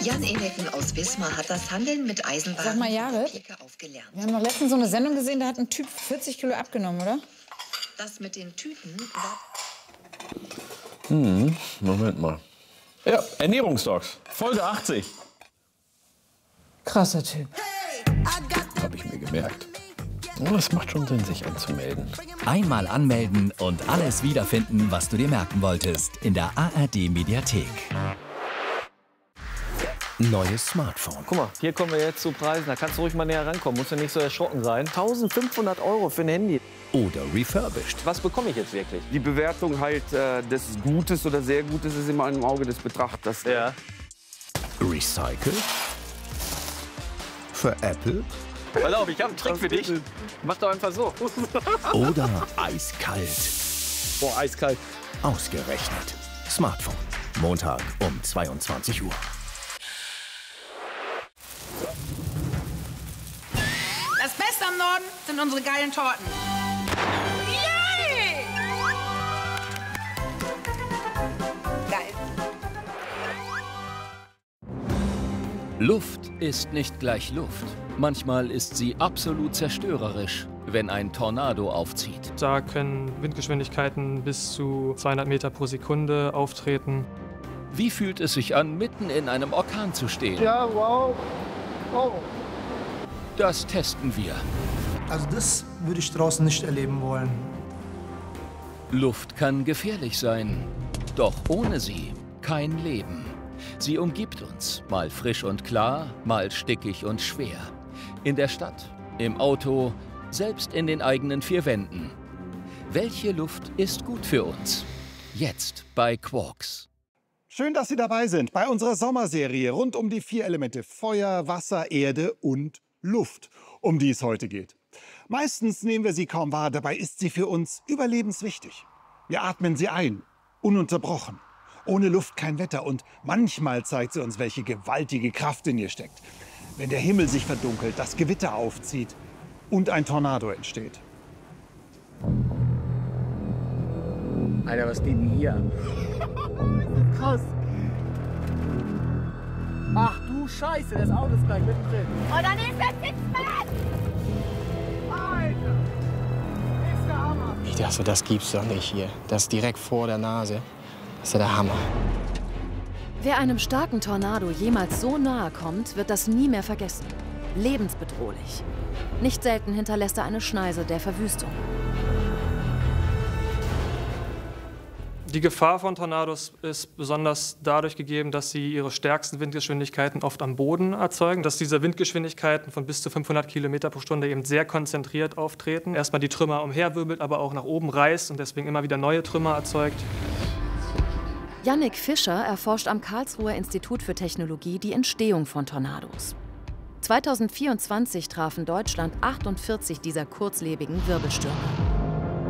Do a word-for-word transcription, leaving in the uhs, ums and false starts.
Jan Eneken aus Wismar hat das Handeln mit Eisenbahn Sag mal, Jahre, aufgelernt. wir haben noch letztens so eine Sendung gesehen, da hat ein Typ vierzig Kilo abgenommen, oder? Das mit den Tüten war... Hm, Moment mal. Ja, Ernährungsdocs, Folge achtzig. Krasser Typ. Habe ich mir gemerkt. Oh, es macht schon Sinn, sich anzumelden. Einmal anmelden und alles wiederfinden, was du dir merken wolltest. In der A R D-Mediathek. Neues Smartphone. Guck mal, hier kommen wir jetzt zu Preisen. Da kannst du ruhig mal näher rankommen. Musst ja nicht so erschrocken sein. eintausendfünfhundert Euro für ein Handy. Oder refurbished. Was bekomme ich jetzt wirklich? Die Bewertung halt äh, des Gutes oder sehr Gutes ist immer im Auge des Betrachters. Ja. Recycelt. Für Apple. Pass auf, ich habe einen Trick für dich. Mach doch einfach so. Oder eiskalt. Boah, eiskalt. Ausgerechnet. Smartphone. Montag um zweiundzwanzig Uhr. Das Beste am Norden sind unsere geilen Torten. Yay! Geil. Luft ist nicht gleich Luft. Manchmal ist sie absolut zerstörerisch, wenn ein Tornado aufzieht. Da können Windgeschwindigkeiten bis zu zweihundert Meter pro Sekunde auftreten. Wie fühlt es sich an, mitten in einem Orkan zu stehen? Ja, wow. Oh. Das testen wir. Also das würde ich draußen nicht erleben wollen. Luft kann gefährlich sein, doch ohne sie kein Leben. Sie umgibt uns, mal frisch und klar, mal stickig und schwer. In der Stadt, im Auto, selbst in den eigenen vier Wänden. Welche Luft ist gut für uns? Jetzt bei Quarks. Schön, dass Sie dabei sind bei unserer Sommerserie rund um die vier Elemente Feuer, Wasser, Erde und Luft, um die es heute geht. Meistens nehmen wir sie kaum wahr, dabei ist sie für uns überlebenswichtig. Wir atmen sie ein, ununterbrochen. Ohne Luft kein Wetter und manchmal zeigt sie uns, welche gewaltige Kraft in ihr steckt. Wenn der Himmel sich verdunkelt, das Gewitter aufzieht und ein Tornado entsteht. Alter, was geht denn hier? Krass. Ach du Scheiße, das Auto ist gleich mittendrin. Und dann ist das Sitzbett! Alter! Ist der Hammer! Ich dachte, das gibt's doch nicht hier. Das ist direkt vor der Nase. Das ist ja der Hammer. Wer einem starken Tornado jemals so nahe kommt, wird das nie mehr vergessen. Lebensbedrohlich. Nicht selten hinterlässt er eine Schneise der Verwüstung. Die Gefahr von Tornados ist besonders dadurch gegeben, dass sie ihre stärksten Windgeschwindigkeiten oft am Boden erzeugen, dass diese Windgeschwindigkeiten von bis zu fünfhundert Kilometer pro Stunde eben sehr konzentriert auftreten. Erstmal die Trümmer umherwirbelt, aber auch nach oben reißt und deswegen immer wieder neue Trümmer erzeugt. Jannik Fischer erforscht am Karlsruher Institut für Technologie die Entstehung von Tornados. zweitausendvierundzwanzig trafen Deutschland achtundvierzig dieser kurzlebigen Wirbelstürme.